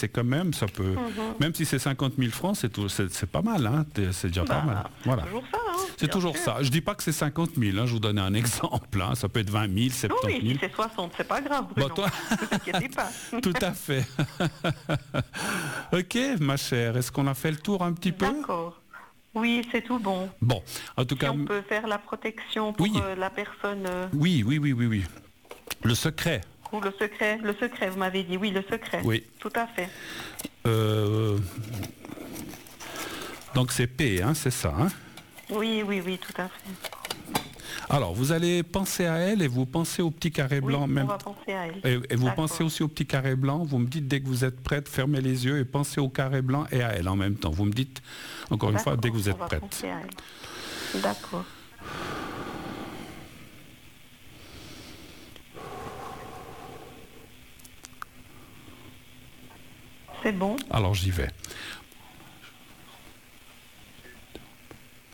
c'est quand même, ça peut, même si c'est 50 000 francs, c'est pas mal, hein, c'est déjà pas mal. Voilà. Toujours ça, hein, C'est toujours sûr. ça. Je dis pas que c'est 50 000, hein, je vous donne un exemple, hein, ça peut être 20 000, 70 000. Oui, si c'est 60, c'est pas grave, Bruno. Bon, toi... Ne vous inquiétez pas. Tout à fait. Ok, ma chère, est-ce qu'on a fait le tour un petit peu? D'accord. Oui, c'est tout bon. Bon, en tout Si cas... on peut faire la protection pour la personne... Oui. Le secret. Ou le secret, vous m'avez dit. Oui, le secret. Oui. Tout à fait. Donc c'est P, hein, c'est ça, hein? Oui, tout à fait. Alors, vous allez penser à elle et vous pensez au petit carré blanc. Oui, même. on va penser à elle. Et vous pensez aussi au petit carré blanc. Vous me dites dès que vous êtes prête, fermez les yeux et pensez au carré blanc et à elle en même temps. Vous me dites, encore une fois, dès que vous êtes prête. Penser à elle. D'accord. C'est bon. Alors j'y vais.